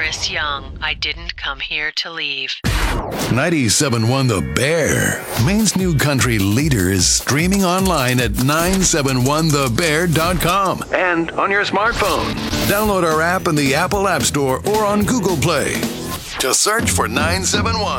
Chris Young. I didn't come here to leave. 97.1 The Bear, Maine's new country leader, is streaming online at 971thebear.com and on your smartphone. Download our app in the Apple App Store or on Google Play. Just search for 971.